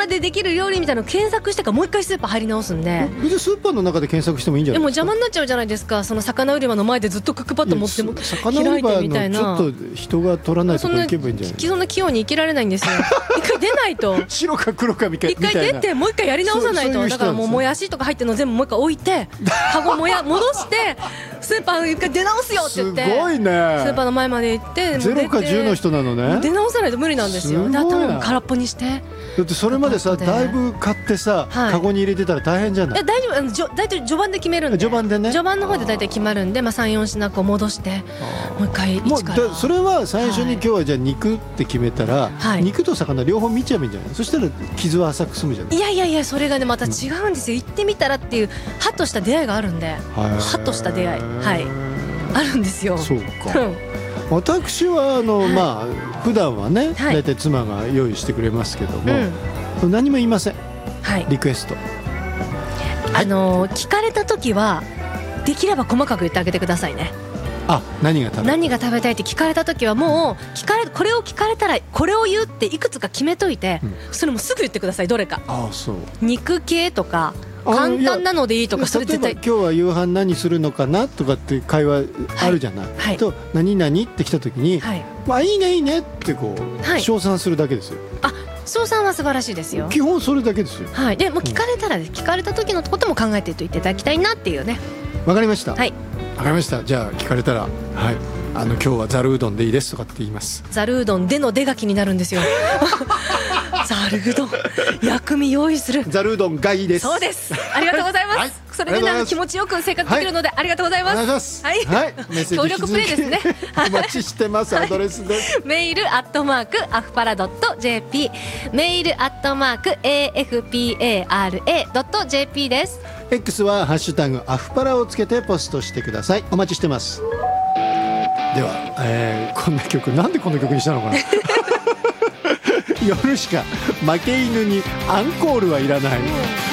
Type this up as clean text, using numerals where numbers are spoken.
でできる料理みたいなの検索してからもう一回スーパー入り直すんで。 別にスーパーの中で検索してもいいんじゃないですか。 でも邪魔になっちゃうじゃないですか。その魚売り場の前でずっとクックパッド持っても魚売り場のちょっと人が取らないとこ行けばいいんじゃない。 そんな器用に生きられないんですよ。一回出ないと白か黒かみたいな。 一回出てもう一回やり直さないと。だからもうもやしとか入ってるの全部もう一回置いてカゴ戻してスーパー一回出直すよって言って、 すごいね。スーパーの前まで行って 0か10の人なのね。 出直さないと無理なんですよ。で頭も空っぽにして。 だってそれまでさだいぶ買ってさ、カゴに入れてたら大変じゃない。 大丈夫、大体序盤で決めるんで。 序盤でね。 序盤の方で大体決まるんで、まあ3、4品こう戻してもう一回一から。 それは最初に今日はじゃあ肉って決めたら、肉と魚両方見ちゃえばいいんじゃない。そしたら傷は浅く済むじゃない。 いやそれがねまた違うんですよ。行ってみたらっていうハッとした出会いがあるんで、ハッとした出会いあるんですよ。 そうか。私はまあ普段はね大体妻が用意してくれますけども、何も言いません。リクエスト。 聞かれた時はできれば細かく言ってあげてくださいね。 何が食べたいって聞かれた時はもうこれを聞かれたらこれを言うっていくつか決めといて、それもすぐ言ってください。どれか。肉系とか簡単なのでいいとか。それ絶対今日は夕飯何するのかなとかって会話あるじゃない、と何々って来た時に、まあいいねいいねってこう称賛するだけですよ。 称賛は素晴らしいですよ。 基本それだけですよ。 でも聞かれたら聞かれた時のことも考えておいていただきたいなっていうね。 わかりました。わかりました。じゃあ聞かれたら今日はざるうどんでいいですとかって言います。 ざるうどんでの出が気になるんですよ。ざるうどん薬味用意する。 ざるうどんがいいです。 そうです。ありがとうございます。それで気持ちよく生活できるのでありがとうございます。 お願いします。 協力プレイですね。 お待ちしてます。アドレスです。 メールアフパラ.jp メールAFPARA.jp です。 X はハッシュタグアフパラをつけてポストしてください。お待ちしてます。では、こんな曲なんでこんな曲にしたのかな。夜しか負け犬にアンコールはいらない。